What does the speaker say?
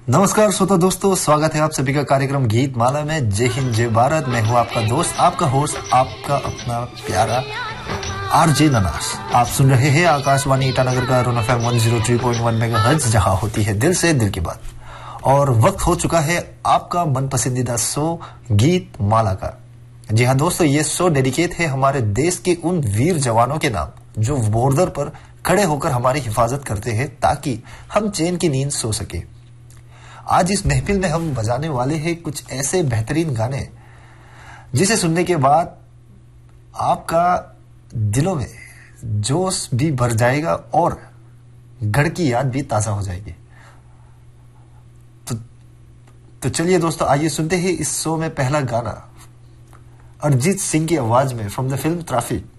नमस्कार श्रोता दोस्तों, स्वागत है आप सभी का कार्यक्रम गीत माला में। जय हिंद जय भारत। मैं हूं आपका दोस्त, आपका होस्ट, आपका अपना प्यारा आरजे ननास। आप सुन रहे हैं आकाशवाणी ईटानगर का अरुण एफएम 103.1 मेगाहर्ट्ज, जहां होती है दिल से दिल की बात। और वक्त हो चुका है आपका मन पसंदीदा शो गीत माला का। जी हाँ दोस्तों, ये शो डेडिकेट है हमारे देश के उन वीर जवानों के नाम जो बॉर्डर पर खड़े होकर हमारी हिफाजत करते हैं ताकि हम चैन की नींद सो सके। आज इस महफिल में हम बजाने वाले हैं कुछ ऐसे बेहतरीन गाने जिसे सुनने के बाद आपका दिलों में जोश भी भर जाएगा और गढ़ की याद भी ताजा हो जाएगी। तो चलिए दोस्तों, आइए सुनते हैं इस शो में पहला गाना अरिजीत सिंह की आवाज में फ्रॉम द फिल्म ट्रैफिक।